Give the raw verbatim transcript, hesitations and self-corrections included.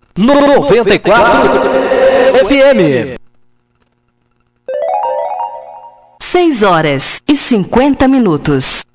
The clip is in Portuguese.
noventa e quatro F M. seis horas e cinquenta minutos.